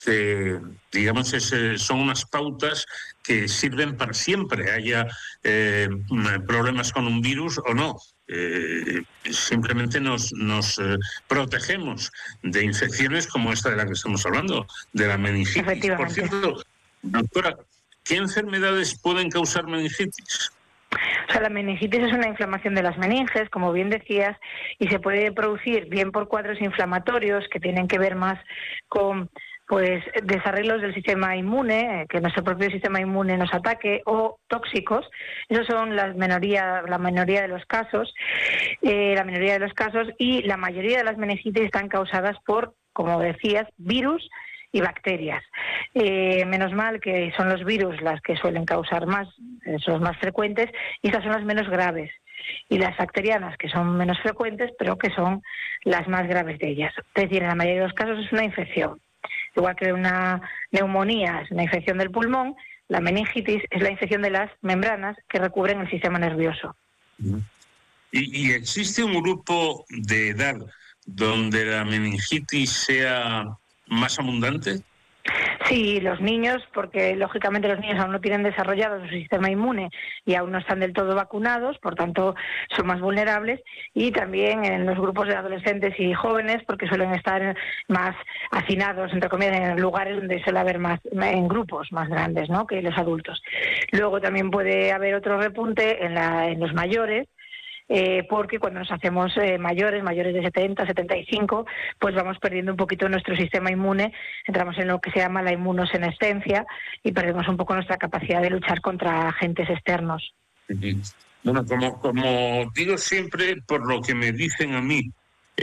digamos, son unas pautas que sirven para siempre, haya problemas con un virus o no. Simplemente nos protegemos de infecciones como esta de la que estamos hablando, de la meningitis. Por cierto, doctora, ¿qué enfermedades pueden causar meningitis? O sea, la meningitis es una inflamación de las meninges, como bien decías, y se puede producir bien por cuadros inflamatorios que tienen que ver más con desarreglos del sistema inmune, que nuestro propio sistema inmune nos ataque, o tóxicos. Esos son la mayoría de los casos. Y la mayoría de las meningitis están causadas por, como decías, virus y bacterias. Menos mal que son los virus las que suelen causar más, son los más frecuentes, y estas son las menos graves. Y las bacterianas, que son menos frecuentes, pero que son las más graves de ellas. Es decir, en la mayoría de los casos es una infección. Igual que una neumonía es una infección del pulmón, la meningitis es la infección de las membranas que recubren el sistema nervioso. ¿Y existe un grupo de edad donde la meningitis sea más abundante? Sí, los niños, porque lógicamente los niños aún no tienen desarrollado su sistema inmune y aún no están del todo vacunados, por tanto son más vulnerables, y también en los grupos de adolescentes y jóvenes, porque suelen estar más hacinados, entre comillas, en lugares donde suele haber más, en grupos más grandes, ¿no?, que los adultos. Luego también puede haber otro repunte en los mayores, porque cuando nos hacemos mayores de 70, 75, pues vamos perdiendo un poquito nuestro sistema inmune, entramos en lo que se llama la inmunosenescencia y perdemos un poco nuestra capacidad de luchar contra agentes externos. Bueno, como digo siempre, por lo que me dicen a mí,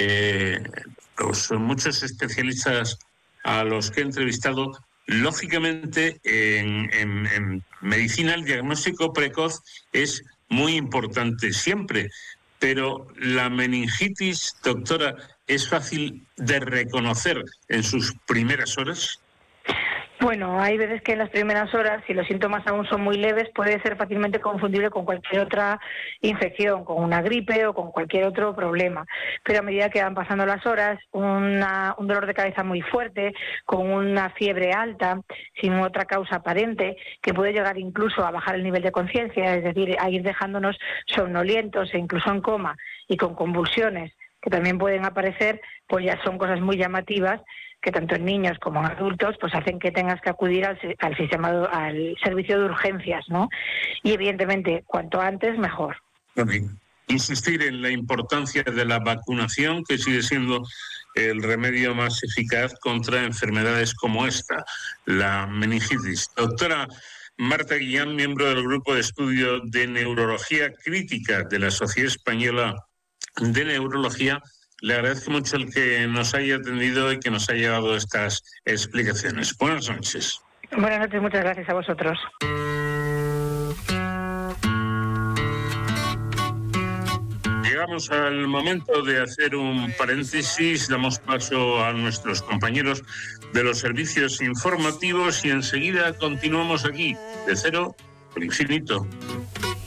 muchos especialistas a los que he entrevistado, lógicamente en medicina el diagnóstico precoz es muy importante siempre, pero la meningitis, doctora, ¿es fácil de reconocer en sus primeras horas? Bueno, hay veces que en las primeras horas, si los síntomas aún son muy leves, puede ser fácilmente confundible con cualquier otra infección, con una gripe o con cualquier otro problema. Pero a medida que van pasando las horas, un dolor de cabeza muy fuerte, con una fiebre alta, sin otra causa aparente, que puede llegar incluso a bajar el nivel de conciencia, es decir, a ir dejándonos somnolientos e incluso en coma, y con convulsiones que también pueden aparecer, pues ya son cosas muy llamativas que tanto en niños como en adultos pues hacen que tengas que acudir al servicio de urgencias, ¿no? Y evidentemente, cuanto antes, mejor. Insistir en la importancia de la vacunación, que sigue siendo el remedio más eficaz contra enfermedades como esta, la meningitis. Doctora Marta Guillán, miembro del Grupo de Estudio de Neurología Crítica de la Sociedad Española de Neurología, le agradezco mucho el que nos haya atendido y que nos haya dado estas explicaciones. Buenas noches. Buenas noches, muchas gracias a vosotros. Llegamos al momento de hacer un paréntesis, damos paso a nuestros compañeros de los servicios informativos y enseguida continuamos aquí, de cero al infinito.